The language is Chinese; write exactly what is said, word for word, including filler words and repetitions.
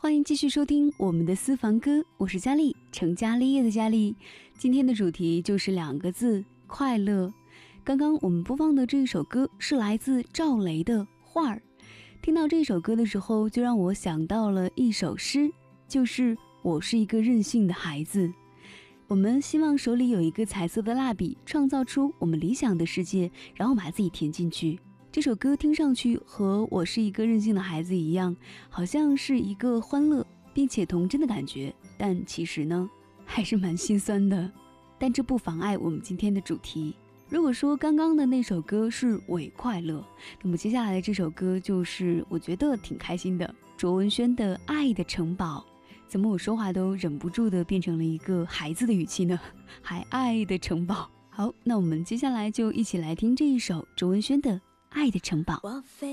欢迎继续收听我们的私房歌，我是佳丽，成家立业的佳丽。今天的主题就是两个字，快乐。刚刚我们播放的这一首歌是来自赵雷的《画儿》。听到这首歌的时候，就让我想到了一首诗，就是我是一个任性的孩子。我们希望手里有一个彩色的蜡笔，创造出我们理想的世界，然后把自己填进去。这首歌听上去和我是一个任性的孩子一样，好像是一个欢乐并且童真的感觉，但其实呢还是蛮心酸的。但这不妨碍我们今天的主题。如果说刚刚的那首歌是伪快乐，那么接下来的这首歌就是我觉得挺开心的，卓文萱的《爱的城堡》。怎么我说话都忍不住的变成了一个孩子的语气呢？还爱的城堡。好，那我们接下来就一起来听这一首卓文萱的《爱的城堡》。 我飞